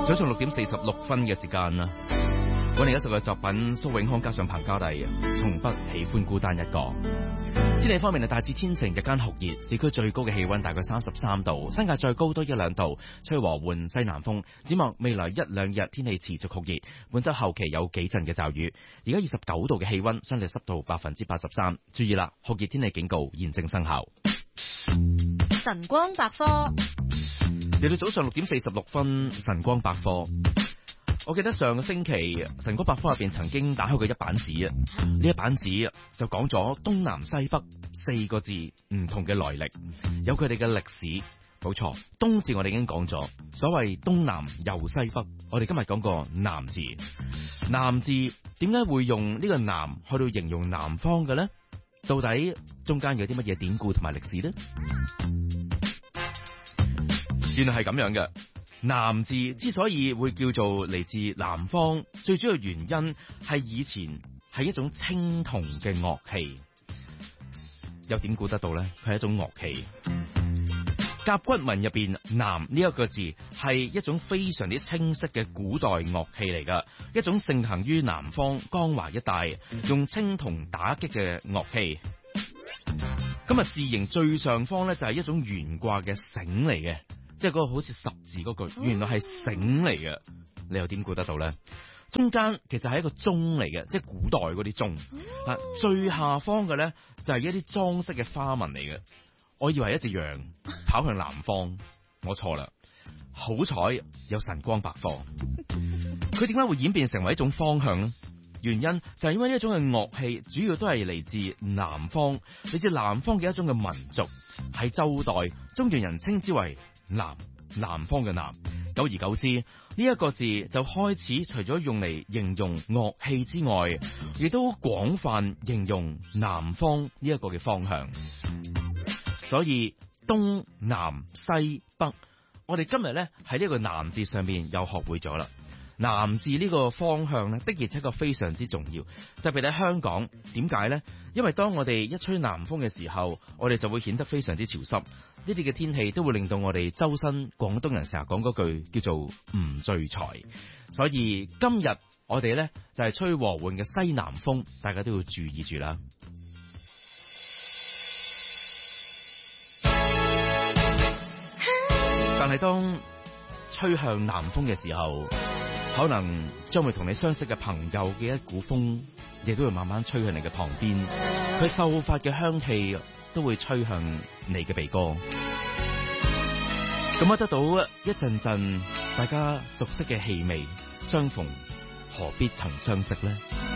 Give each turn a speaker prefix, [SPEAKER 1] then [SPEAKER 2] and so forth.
[SPEAKER 1] 早上6:46嘅時間啦，揾嚟一首嘅作品，蘇永康加上彭嘉麗，從不喜歡孤單一個。天氣方面係大致天晴，日間酷熱，市區最高嘅氣溫大概33度，新界再高多1-2度，吹和緩西南風。展望未來1-2日天氣持續酷熱，本週後期有幾陣嘅驟雨。而家29度嘅氣溫，相對濕度83%。注意啦，酷熱天氣警告現正生效。
[SPEAKER 2] 晨光百科，
[SPEAKER 1] 嚟到早上6:46，晨光百科。我記得上個星期晨光百科入邊曾經打開過一版紙啊，呢一版紙就講咗東南西北4個字唔同嘅來歷，有佢哋嘅歷史。冇錯，東字我哋已經講咗，所謂東南又西北，我哋今日講個南字。南字點解會用呢個南去到形容南方嘅呢？到底中間有啲乜嘢典故同埋歷史呢？原來係咁樣嘅。南字之所以會叫做嚟自南方，最主要原因係以前係一種青銅嘅樂器。又點估得到呢？佢係一種樂器。甲骨文入邊南呢一個字係一種非常之清晰嘅古代樂器嚟噶，一種盛行於南方江淮一帶用青銅打擊嘅樂器。咁啊，字形最上方呢，就係一種懸掛嘅繩嚟嘅。即係嗰個好似十字嗰句，原來係繩嚟嘅，你又點估得到咧？中間其實係一個鐘嚟嘅，即係古代嗰啲鐘。最下方嘅咧就係一啲裝飾嘅花紋嚟嘅。我以為一隻羊跑向南方，我錯啦。好彩有晨光百科。佢點解會演變成為一種方向呢？原因就係因為呢一種嘅樂器主要都係嚟自南方，嚟自南方嘅一種嘅民族。喺周代，中原人稱之為南方嘅南，久而久之，呢一個字就開始除咗用嚟形容樂器之外，亦都廣泛形容南方呢一個嘅方向。所以東南西北，我哋今日咧喺呢個南字上面又學會咗啦。南字呢個方向咧，的而且確非常之重要，特別喺香港。點解呢？因為當我哋一吹南風嘅時候，我哋就會顯得非常之潮濕。呢啲嘅天氣都會令到我哋周身廣東人成日講嗰句叫做唔聚財。所以今日我哋呢，就係吹和緩嘅西南風，大家都要注意住啦。但係當吹向南風嘅時候，可能將會同你相識嘅朋友嘅一股風，亦都會慢慢吹向你嘅旁邊。佢秀發嘅香氣都會吹向你嘅鼻哥。咁啊，得到一陣陣大家熟悉嘅氣味，相逢何必曾相識呢？